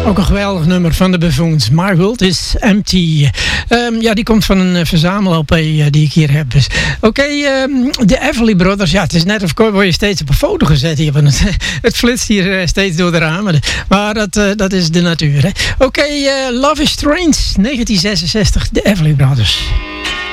Ook een geweldig nummer van de Buffoons. My World is Empty. Ja, die komt van een verzamel-LP die ik hier heb. Dus. Oké, de Everly Brothers. Ja, het is net of word je steeds op een foto gezet hier. Want het flitst hier steeds door de ramen. Maar dat is de natuur. Oké, Love is Strange. 1966, de Everly Brothers.